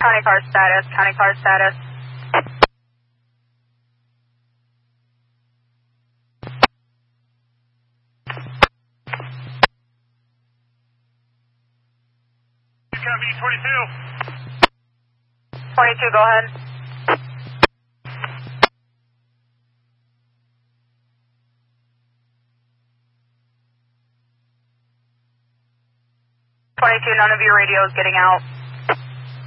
County car status, county car status. Copy 22. 22, go ahead. None of your radio is getting out.